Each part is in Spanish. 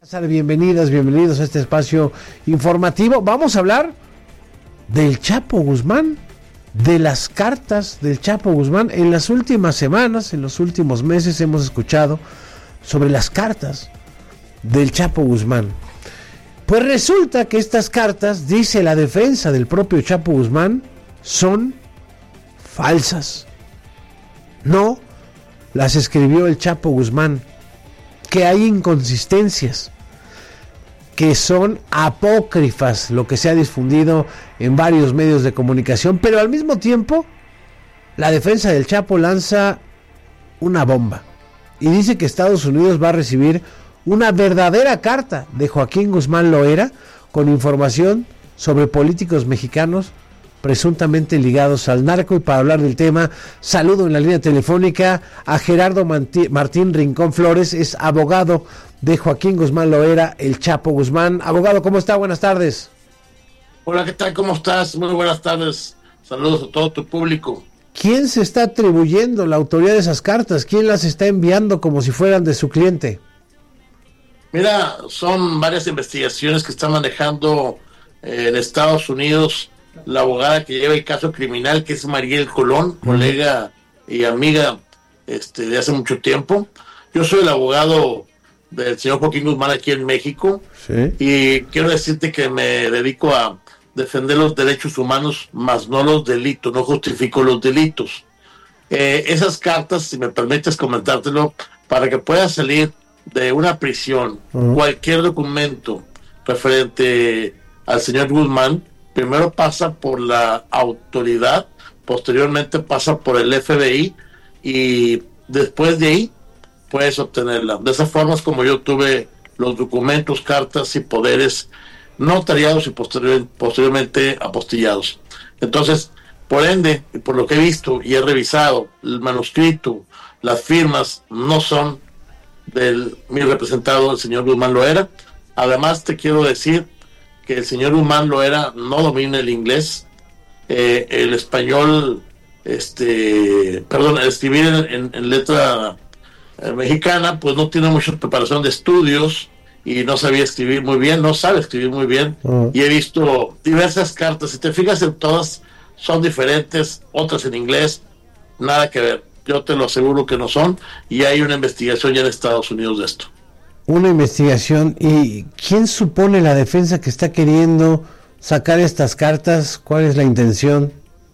Bienvenidas, bienvenidos a este espacio informativo. Vamos a hablar del Chapo Guzmán, de las cartas del Chapo Guzmán. En las últimas semanas, en los últimos meses hemos escuchado sobre las cartas del Chapo Guzmán. Pues resulta que estas cartas, dice la defensa del propio Chapo Guzmán, son falsas. No las escribió el Chapo Guzmán, que hay inconsistencias, que son apócrifas, lo que se ha difundido en varios medios de comunicación, pero al mismo tiempo la defensa del Chapo lanza una bomba y dice que Estados Unidos va a recibir una verdadera carta de Joaquín Guzmán Loera con información sobre políticos mexicanos presuntamente ligados al narco. Y para hablar del tema, saludo en la línea telefónica a Gerardo Martín Rincón Flores, es abogado de Joaquín Guzmán Loera, el Chapo Guzmán. Abogado, ¿cómo está? Buenas tardes. Hola, ¿qué tal? ¿Cómo estás? Muy buenas tardes. Saludos a todo tu público. ¿Quién se está atribuyendo la autoría de esas cartas? ¿Quién las está enviando como si fueran de su cliente? Mira, son varias investigaciones que está manejando en Estados Unidos la abogada que lleva el caso criminal, que es Mariel Colón, colega y amiga de hace mucho tiempo. Yo soy el abogado del señor Joaquín Guzmán aquí en México. Sí. Y quiero decirte que me dedico a defender los derechos humanos, más no los delitos, no justifico los delitos. Esas cartas, si me permites comentártelo, para que pueda salir de una prisión, cualquier documento referente al señor Guzmán, primero pasa por la autoridad, posteriormente pasa por el FBI y después de ahí puedes obtenerla. De esa forma es como yo tuve los documentos, cartas y poderes notariados y posteriormente apostillados. Entonces, por ende, y por lo que he visto y he revisado, el manuscrito, las firmas no son del mi representado, el señor Guzmán Loera. Además, te quiero decir que el señor Guzmán Loera no domina el inglés, el español, el escribir en letra mexicana, pues no tiene mucha preparación de estudios y no sabía escribir muy bien, no sabe escribir muy bien. Y he visto diversas cartas, si te fijas en todas, son diferentes, otras en inglés, nada que ver. Yo te lo aseguro que no son, y hay una investigación ya en Estados Unidos de esto. Una investigación. ¿Y quién supone la defensa que está queriendo sacar estas cartas? ¿Cuál es la intención?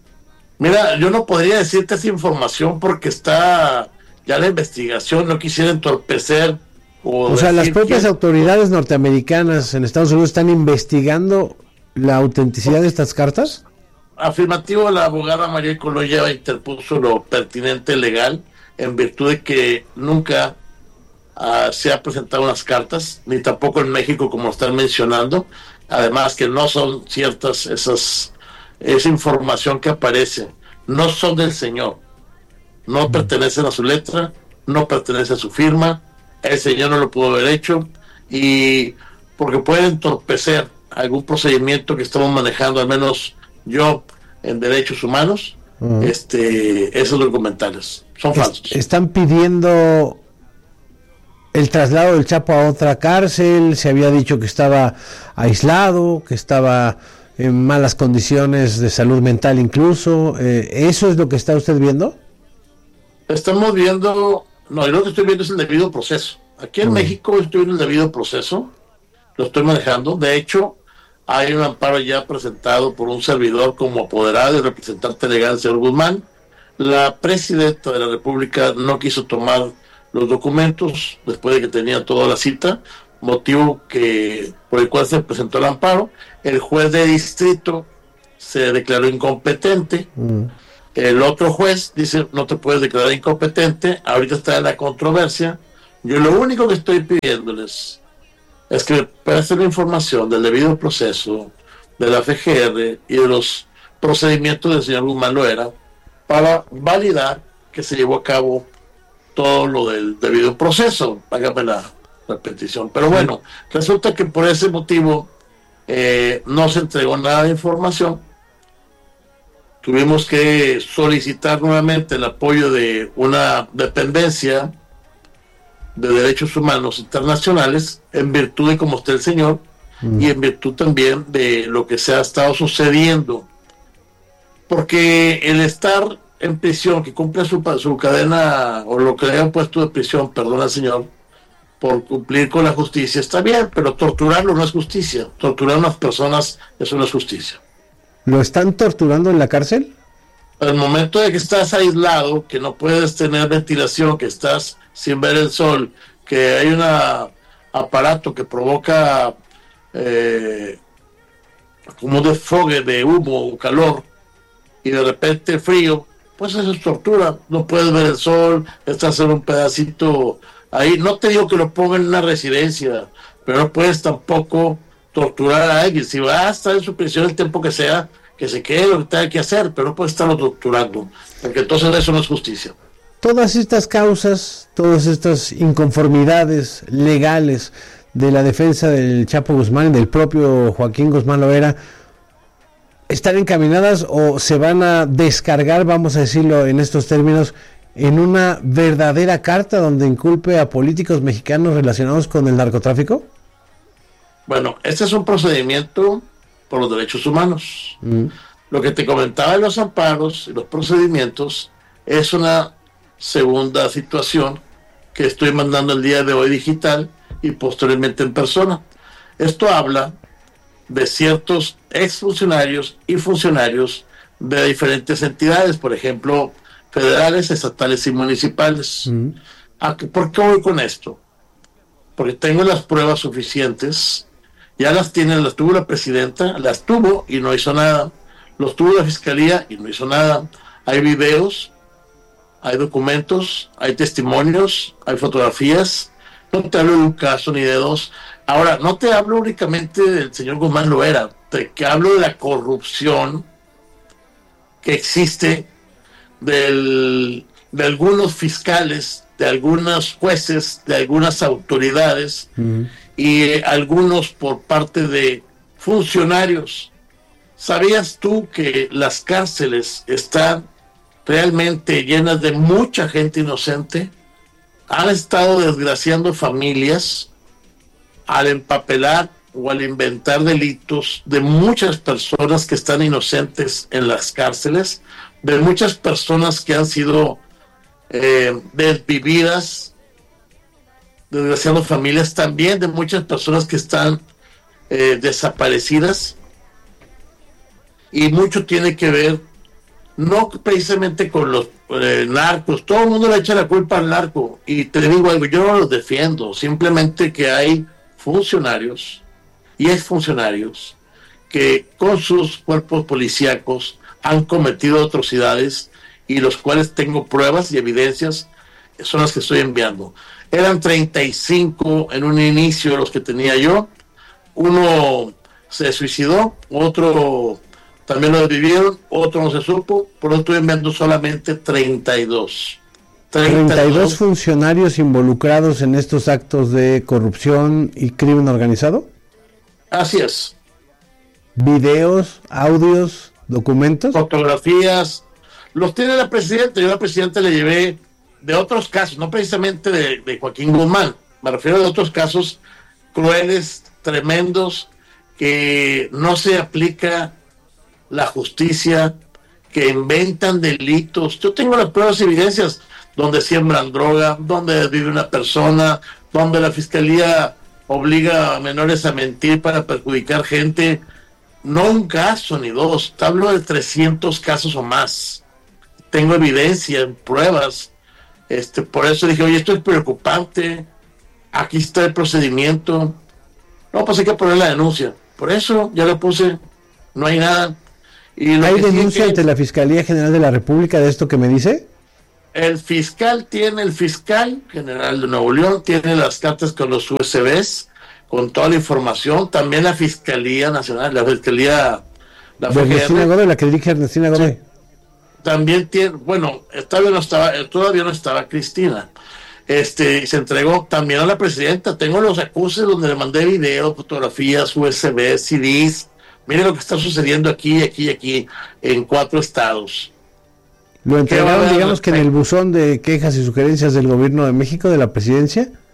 Mira, yo no podría decirte esa información porque está ya la investigación, no quisiera entorpecer. O sea, las propias autoridades norteamericanas en Estados Unidos están investigando la autenticidad de estas cartas. Afirmativo, la abogada María Coloya interpuso lo pertinente legal en virtud de que nunca se ha presentado unas cartas, ni tampoco en México como están mencionando. Además que no son ciertas esa información que aparece, no son del señor, no pertenecen a su letra, no pertenece a su firma, el señor no lo pudo haber hecho, y porque puede entorpecer algún procedimiento que estamos manejando, al menos yo, en derechos humanos. Esos documentales son falsos. Están pidiendo el traslado del Chapo a otra cárcel. Se había dicho que estaba aislado, que estaba en malas condiciones de salud mental incluso. ¿Eso es lo que está usted viendo? Estamos viendo, no, yo lo que estoy viendo es el debido proceso. Aquí en México estoy viendo el debido proceso, lo estoy manejando. De hecho, hay un amparo ya presentado por un servidor como apoderado y representante legal del señor Guzmán. La presidenta de la República no quiso tomar los documentos después de que tenía toda la cita, motivo por el cual se presentó el amparo. El juez de distrito se declaró incompetente. El otro juez dice: no te puedes declarar incompetente, ahorita está en la controversia. Yo lo único que estoy pidiéndoles es que presten la información del debido proceso, de la FGR y de los procedimientos del señor Guzmán Loera para validar que se llevó a cabo todo lo del debido proceso. Págame la petición. Pero bueno, resulta que por ese motivo no se entregó nada de información. Tuvimos que solicitar nuevamente el apoyo de una dependencia de derechos humanos internacionales en virtud de cómo está el señor y en virtud también de lo que se ha estado sucediendo. Porque el estar en prisión, que cumple su cadena, o lo que le hayan puesto de prisión, perdona señor, por cumplir con la justicia, está bien, pero torturarlo no es justicia. Torturar a unas personas, eso no es justicia. ¿Lo están torturando en la cárcel? Al momento de que estás aislado, que no puedes tener ventilación, que estás sin ver el sol, que hay un aparato que provoca como un desfogue de humo o calor, y de repente frío, pues eso es tortura. No puedes ver el sol, estás en un pedacito ahí. No te digo que lo pongan en una residencia, pero no puedes tampoco torturar a alguien. Si va a estar en su prisión el tiempo que sea, que se quede lo que tenga que hacer, pero no puedes estarlo torturando, porque entonces eso no es justicia. Todas estas causas, todas estas inconformidades legales de la defensa del Chapo Guzmán y del propio Joaquín Guzmán Loera, ¿están encaminadas o se van a descargar, vamos a decirlo en estos términos, en una verdadera carta donde inculpe a políticos mexicanos relacionados con el narcotráfico? Bueno, este es un procedimiento por los derechos humanos. Lo que te comentaba de los amparos y los procedimientos es una segunda situación que estoy mandando el día de hoy digital y posteriormente en persona. Esto habla de ciertos exfuncionarios y funcionarios de diferentes entidades, por ejemplo, federales, estatales y municipales. ¿Por qué voy con esto? Porque tengo las pruebas suficientes, ya las tuvo la presidenta, las tuvo y no hizo nada, los tuvo la fiscalía y no hizo nada. Hay videos, hay documentos, hay testimonios, hay fotografías. No te hablo de un caso ni de dos. Ahora, no te hablo únicamente del señor Guzmán Loera, te hablo de la corrupción que existe de algunos fiscales, de algunos jueces, de algunas autoridades y algunos por parte de funcionarios. ¿Sabías tú que las cárceles están realmente llenas de mucha gente inocente? Han estado desgraciando familias al empapelar o al inventar delitos de muchas personas que están inocentes en las cárceles, de muchas personas que han sido desvividas, desgraciando familias, también de muchas personas que están desaparecidas, y mucho tiene que ver no precisamente con los narcos. Todo el mundo le echa la culpa al narco, y te digo algo, yo no los defiendo, simplemente que hay funcionarios y exfuncionarios que con sus cuerpos policíacos han cometido atrocidades, y los cuales tengo pruebas y evidencias, son las que estoy enviando. Eran 35 en un inicio los que tenía yo. Uno se suicidó, otro también lo desvivieron, otro no se supo, por eso estoy enviando solamente 32. 32 funcionarios involucrados en estos actos de corrupción y crimen organizado. Así es. Videos, audios, documentos, fotografías, los tiene la presidenta. Yo a la presidenta le llevé de otros casos, no precisamente de Joaquín Guzmán, me refiero de otros casos crueles, tremendos, que no se aplica la justicia, que inventan delitos. Yo tengo las pruebas y evidencias donde siembran droga, donde vive una persona, donde la fiscalía obliga a menores a mentir para perjudicar gente. No un caso ni dos, te hablo de 300 casos o más. Tengo evidencia, pruebas. Por eso dije, oye, esto es preocupante, aquí está el procedimiento. No, pues hay que poner la denuncia. Por eso ya la puse, no hay nada. Y ¿hay denuncia ante la Fiscalía General de la República de esto que me dice? El fiscal general de Nuevo León tiene las cartas con los USBs, con toda la información. También la Fiscalía Nacional, la Fiscalía... La Ernestina Godoy, la que dirige Ernestina Godoy. Sí. También tiene, bueno, todavía no estaba Cristina. Se entregó también a la presidenta. Tengo los acuses donde le mandé videos, fotografías, USB, CDs. Mire lo que está sucediendo aquí, en 4 estados. ¿Lo entregaron, digamos, que en el buzón de quejas y sugerencias del gobierno de México, de la presidencia?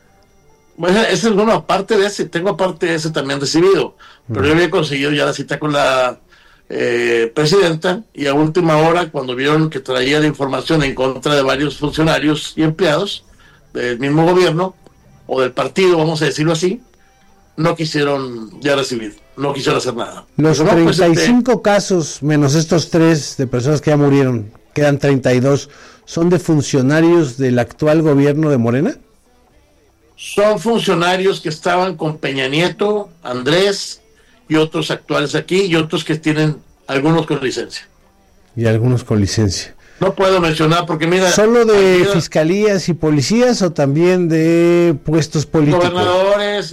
Bueno, ese es uno, aparte de ese, tengo aparte de ese también recibido, pero yo había conseguido ya la cita con la presidenta, y a última hora, cuando vieron que traía la información en contra de varios funcionarios y empleados del mismo gobierno, o del partido, vamos a decirlo así, no quisieron ya recibir, no quisieron hacer nada. Los 35 casos, menos estos 3 de personas que ya murieron, quedan 32, ¿son de funcionarios del actual gobierno de Morena? Son funcionarios que estaban con Peña Nieto, Andrés y otros actuales aquí, y otros que tienen algunos con licencia. Y algunos con licencia. No puedo mencionar porque mira... ¿Solo de fiscalías y policías o también de puestos políticos? Gobernadores.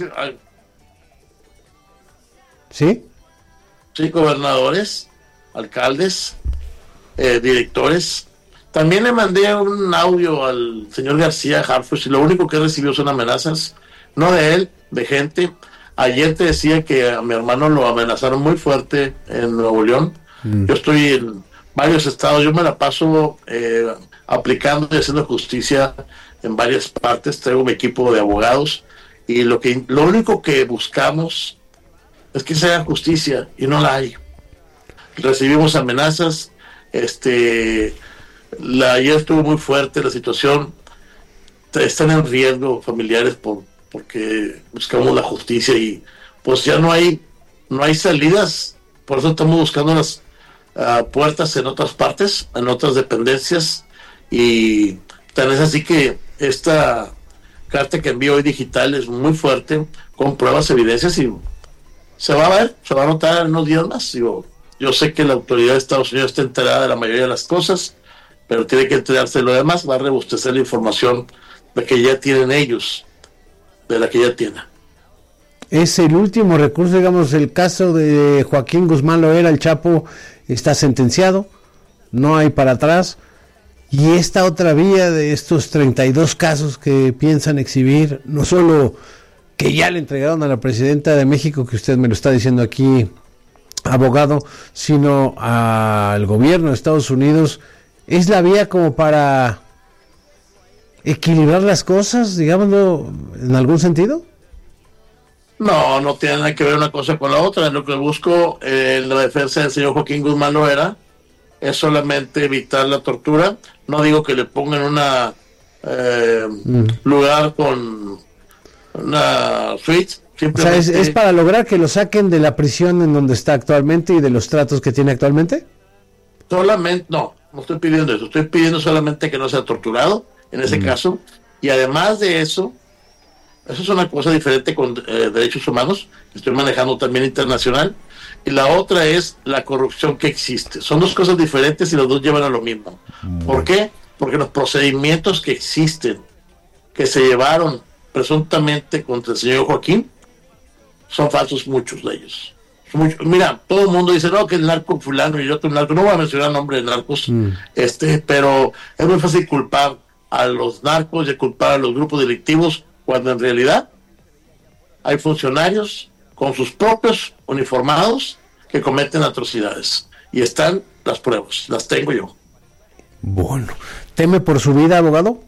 ¿Sí? Sí, gobernadores, alcaldes, directores. También le mandé un audio al señor García Harfuch y lo único que recibió son amenazas, no de él, de gente. Ayer te decía que a mi hermano lo amenazaron muy fuerte en Nuevo León. Yo estoy en varios estados, yo me la paso aplicando y haciendo justicia en varias partes. Traigo mi equipo de abogados y lo único que buscamos es que se haga justicia y no la hay. Recibimos amenazas, ayer estuvo muy fuerte la situación, están en riesgo familiares porque buscamos la justicia y pues ya no hay salidas, por eso estamos buscando las puertas en otras partes, en otras dependencias, y tan es así que esta carta que envío hoy digital es muy fuerte, con pruebas, evidencias, y se va a ver, se va a notar en unos días más. Yo sé que la autoridad de Estados Unidos está enterada de la mayoría de las cosas, pero tiene que enterarse de lo demás, va a rebustecer la información de que ya tienen ellos, de la que ya tienen. Es el último recurso, digamos, el caso de Joaquín Guzmán Loera, el Chapo, está sentenciado, no hay para atrás, y esta otra vía de estos 32 casos que piensan exhibir, no solo que ya le entregaron a la presidenta de México, que usted me lo está diciendo aquí, abogado, sino al gobierno de Estados Unidos, es la vía como para equilibrar las cosas, digámoslo, en algún sentido. No tiene nada que ver una cosa con la otra. Lo que busco en la defensa del señor Joaquín Guzmán Loera es solamente evitar la tortura. No digo que le pongan una lugar con una suite. O sea, ¿es para lograr que lo saquen de la prisión en donde está actualmente y de los tratos que tiene actualmente? Solamente, no estoy pidiendo eso. Estoy pidiendo solamente que no sea torturado, en ese caso. Y además de eso es una cosa diferente con derechos humanos, que estoy manejando también internacional. Y la otra es la corrupción que existe. Son dos cosas diferentes y los dos llevan a lo mismo. ¿Por qué? Porque los procedimientos que existen, que se llevaron presuntamente contra el señor Joaquín, son falsos, muchos de ellos. Mira, todo el mundo dice, no, que el narco fulano y el otro narco, no voy a mencionar el nombre de narcos, pero es muy fácil culpar a los narcos y culpar a los grupos delictivos, cuando en realidad hay funcionarios con sus propios uniformados que cometen atrocidades. Y están las pruebas, las tengo yo. Bueno, ¿teme por su vida, abogado?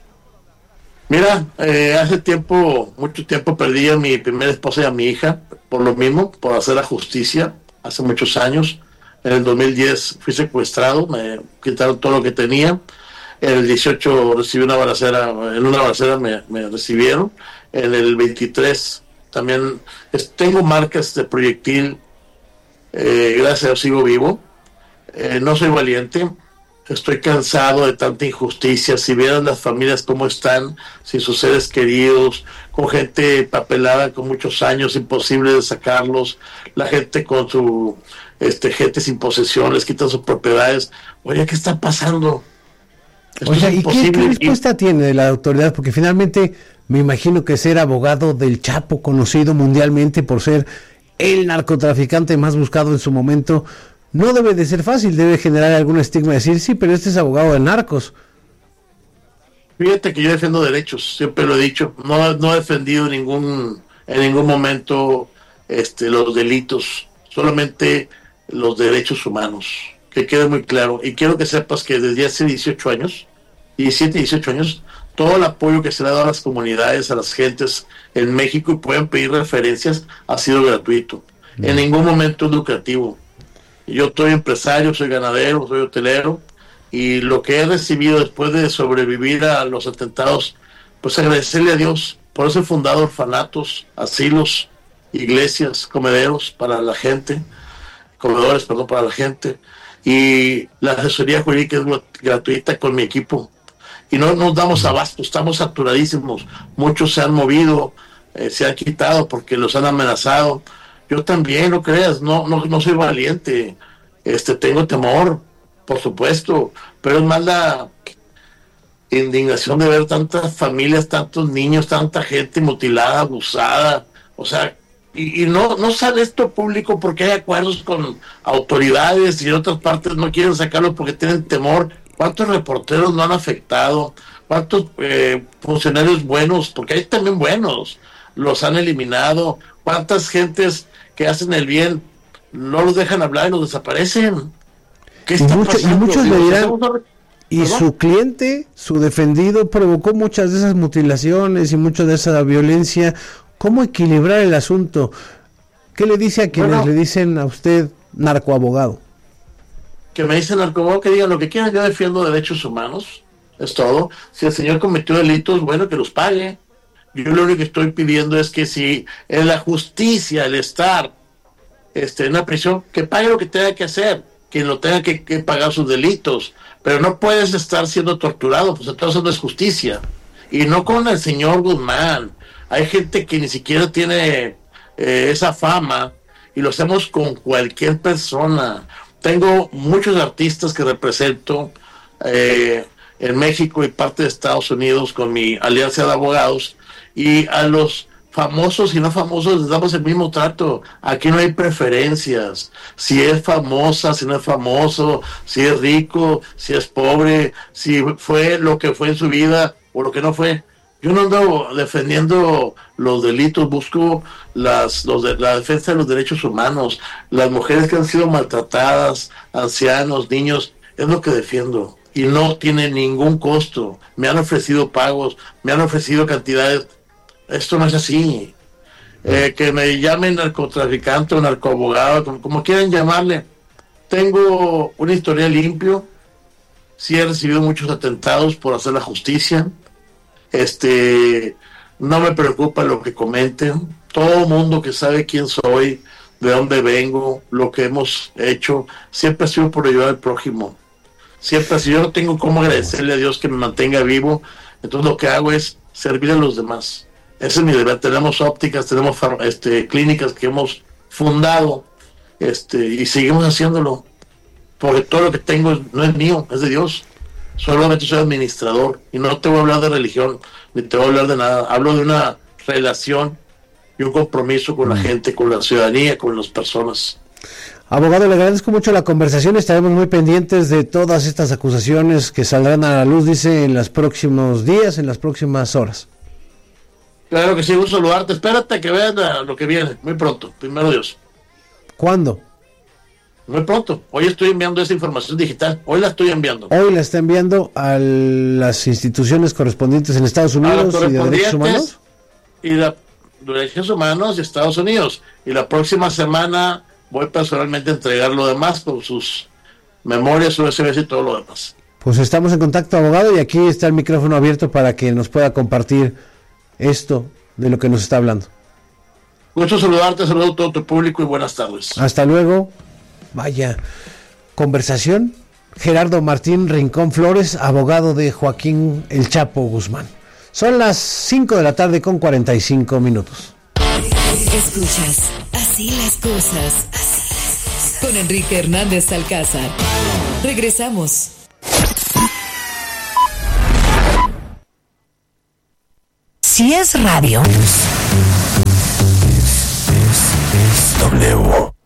Mira, hace mucho tiempo perdí a mi primera esposa y a mi hija, por lo mismo, por hacer la justicia, hace muchos años. En el 2010 fui secuestrado, me quitaron todo lo que tenía. En el 18 recibí una balacera, en una balacera me recibieron. En el 23 también tengo marcas de proyectil, gracias a Dios sigo vivo. No soy valiente. Estoy cansado de tanta injusticia. Si vieran las familias cómo están, sin sus seres queridos, con gente papelada con muchos años, imposible de sacarlos, la gente con su gente sin posesión, les quitan sus propiedades. Oye, ¿qué está pasando? Oye, ¿y qué respuesta tiene de la autoridad? Porque finalmente me imagino que ser abogado del Chapo, conocido mundialmente por ser el narcotraficante más buscado en su momento, no debe de ser fácil, debe generar algún estigma, decir, sí, pero este es abogado de narcos. Fíjate que yo defiendo derechos, siempre lo he dicho, no he defendido en ningún momento los delitos, solamente los derechos humanos, que quede muy claro. Y quiero que sepas que desde hace 18 años, 17, 18 años, todo el apoyo que se le ha dado a las comunidades, a las gentes en México, y pueden pedir referencias, ha sido gratuito. En ningún momento es lucrativo. Yo soy empresario, soy ganadero, soy hotelero, y lo que he recibido después de sobrevivir a los atentados, pues agradecerle a Dios. Por eso he fundado orfanatos, asilos, iglesias, comedores para la gente, y la asesoría jurídica es gratuita con mi equipo. Y no nos damos abasto, estamos saturadísimos. Muchos se han movido, se han quitado porque los han amenazado. Yo también, no creas, no soy valiente. Tengo temor, por supuesto, pero es más la indignación de ver tantas familias, tantos niños, tanta gente mutilada, abusada. O sea, y no sale esto público porque hay acuerdos con autoridades y en otras partes no quieren sacarlo porque tienen temor. ¿Cuántos reporteros no han afectado? ¿Cuántos funcionarios buenos, porque hay también buenos, los han eliminado? ¿Cuántas gentes que hacen el bien no los dejan hablar y los desaparecen? ¿Qué está pasando? Y muchos le dirán, y su cliente, su defendido, provocó muchas de esas mutilaciones y mucha de esa violencia. ¿Cómo equilibrar el asunto? ¿Qué le dice a quienes le dicen a usted narcoabogado? Que me dicen narcoabogado, que digan lo que quieran, yo defiendo derechos humanos, es todo. Si el señor cometió delitos, bueno, que los pague. Yo lo único que estoy pidiendo es que si en la justicia, el estar en una prisión, que pague lo que tenga que hacer, que no tenga que pagar sus delitos, pero no puedes estar siendo torturado, pues entonces no es justicia. Y no con el señor Guzmán. Hay gente que ni siquiera tiene esa fama, y lo hacemos con cualquier persona. Tengo muchos artistas que represento en México y parte de Estados Unidos con mi alianza de abogados, y a los famosos y no famosos les damos el mismo trato. Aquí no hay preferencias, si es famosa, si no es famoso, si es rico, si es pobre, si fue lo que fue en su vida o lo que no fue. Yo no ando defendiendo los delitos, busco la defensa de los derechos humanos, las mujeres que han sido maltratadas, ancianos, niños, es lo que defiendo. Y no tiene ningún costo. Me han ofrecido pagos, me han ofrecido cantidades. Esto no es así. Que me llamen narcotraficante o narcoabogado, como quieran llamarle. Tengo un historial limpio. Sí he recibido muchos atentados por hacer la justicia. No me preocupa lo que comenten. Todo mundo que sabe quién soy, de dónde vengo, lo que hemos hecho, siempre ha sido por ayudar al prójimo. Siempre así. Yo no tengo cómo agradecerle a Dios que me mantenga vivo, entonces lo que hago es servir a los demás. Ese es mi deber. Tenemos ópticas, tenemos clínicas que hemos fundado, y seguimos haciéndolo, porque todo lo que tengo no es mío, es de Dios. Solamente soy administrador, y no te voy a hablar de religión, ni te voy a hablar de nada. Hablo de una relación y un compromiso con la gente, con la ciudadanía, con las personas. Abogado, le agradezco mucho la conversación. Estaremos muy pendientes de todas estas acusaciones que saldrán a la luz, dice, en los próximos días, en las próximas horas. Claro que sí, un saludarte. Espérate a que veas lo que viene, muy pronto, primero Dios. ¿Cuándo? Muy pronto. Hoy estoy enviando esa información digital. Hoy la estoy enviando. Hoy la está enviando a las instituciones correspondientes en Estados Unidos y de Derechos Humanos. Y de Derechos Humanos de Estados Unidos. Y la próxima semana voy personalmente a entregar lo demás con sus memorias, USBs y todo lo demás. Pues estamos en contacto, abogado, y aquí está el micrófono abierto para que nos pueda compartir esto de lo que nos está hablando. Gusto saludarte, saludo a todo tu público y buenas tardes. Hasta luego. Vaya conversación. Gerardo Martín Rincón Flores, abogado de Joaquín El Chapo Guzmán. Son las 5 de la tarde con 45 minutos. Escuchas Así las cosas con Enrique Hernández Alcázar. Regresamos. Si es radio. Es W.